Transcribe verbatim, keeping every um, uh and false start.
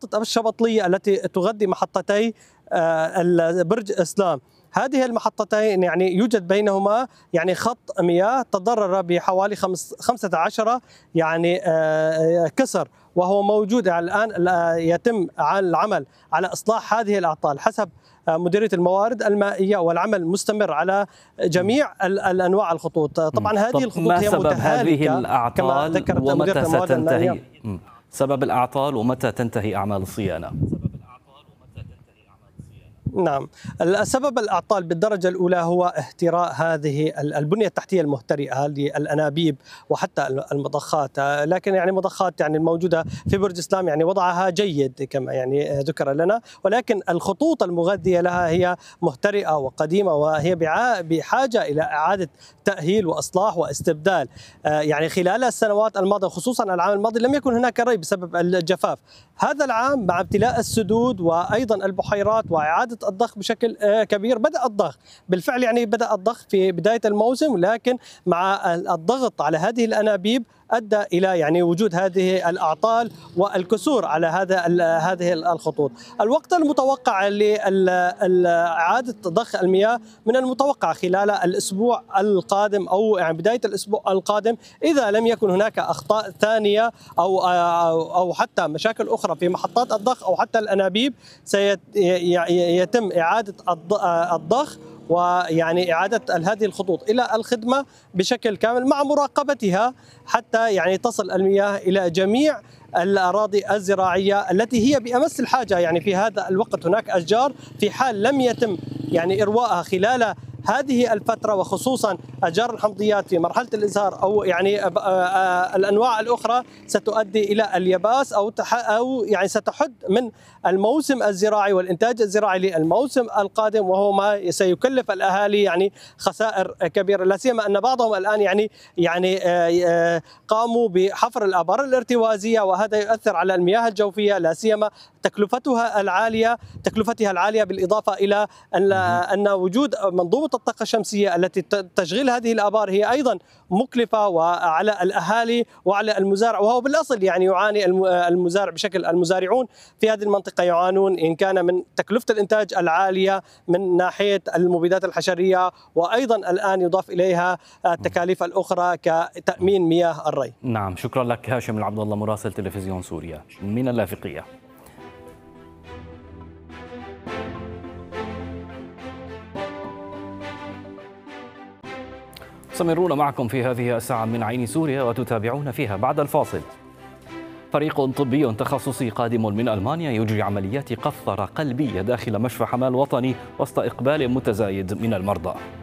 محطة الشبطلية التي تغذي محطتي برج إسلام. هذه المحطتين يعني يوجد بينهما يعني خط مياه تضرر بحوالي خمسة عشر يعني كسر، وهو موجود الآن يتم العمل على إصلاح هذه الأعطال حسب مديرية الموارد المائية، والعمل مستمر على جميع الأنواع الخطوط. طبعا هذه الخطوط هي متهالكة كما ذكرت مديرية الموارد المائية. سبب الأعطال ومتى تنتهي أعمال الصيانة؟ نعم، السبب الأعطال بالدرجة الأولى هو اهتراء هذه البنية التحتية المهترئة للأنابيب وحتى المضخات، لكن يعني مضخات يعني الموجودة في برج إسلام يعني وضعها جيد كما يعني ذكر لنا، ولكن الخطوط المغذية لها هي مهترئة وقديمة، وهي بحاجة إلى إعادة تأهيل وإصلاح واستبدال. يعني خلال السنوات الماضية خصوصا العام الماضي لم يكن هناك ري بسبب الجفاف. هذا العام مع ابتلاء السدود وأيضا البحيرات وإعادة الضخ بشكل كبير بدأ الضخ بالفعل، يعني بدأ الضخ في بداية الموسم، لكن مع الضغط على هذه الأنابيب أدى إلى يعني وجود هذه الأعطال والكسور على هذا هذه الخطوط. الوقت المتوقع لإعادة ضخ المياه من المتوقع خلال الأسبوع القادم أو يعني بداية الأسبوع القادم، إذا لم يكن هناك أخطاء ثانية أو أو حتى مشاكل أخرى في محطات الضخ أو حتى الأنابيب، سيتم إعادة الضخ ويعني إعادة هذه الخطوط إلى الخدمة بشكل كامل مع مراقبتها حتى يعني تصل المياه إلى جميع الأراضي الزراعية التي هي بأمس الحاجة. يعني في هذا الوقت هناك أشجار في حال لم يتم يعني إروائها خلال هذه الفترة، وخصوصا أشجار الحمضيات في مرحلة الإزهار أو يعني الأنواع الأخرى ستؤدي إلى اليباس أو أو يعني ستحد من الموسم الزراعي والإنتاج الزراعي للموسم القادم، وهو ما سيكلف الأهالي يعني خسائر كبيرة، لا سيما أن بعضهم الآن يعني يعني قاموا بحفر الآبار الارتوازية، وهذا يؤثر على المياه الجوفية، لا سيما تكلفتها العالية تكلفتها العالية بالإضافة إلى أن أن وجود منظومة الطاقة الشمسية التي تشغيل هذه الآبار هي أيضا مكلفة وعلى الأهالي وعلى المزارع، وهو بالأصل يعني يعاني المزارع بشكل المزارعون في هذه المنطقة يعانون إن كان من تكلفة الإنتاج العالية من ناحية المبيدات الحشرية، وأيضا الآن يضاف إليها التكاليف الأخرى كتأمين مياه الري. نعم، شكرا لك هاشم العبد الله مراسل تلفزيون سوريا من اللاذقية. مستمرون معكم في هذه الساعة من عين سوريا وتتابعون فيها بعد الفاصل. فريق طبي تخصصي قادم من ألمانيا يجري عمليات قسطرة قلبية داخل مشفى حمال وطني وسط إقبال متزايد من المرضى.